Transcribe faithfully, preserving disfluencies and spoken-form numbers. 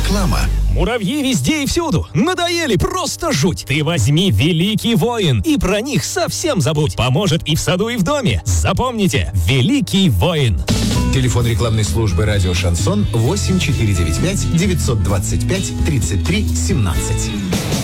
Реклама. Муравьи везде и всюду. Надоели, просто жуть. Ты возьми «Великий воин» и про них совсем забудь. Поможет и в саду, и в доме. Запомните, «Великий воин». Телефон рекламной службы «Радио Шансон» восемь четыре девять пять девятьсот двадцать пять тридцать три семнадцать.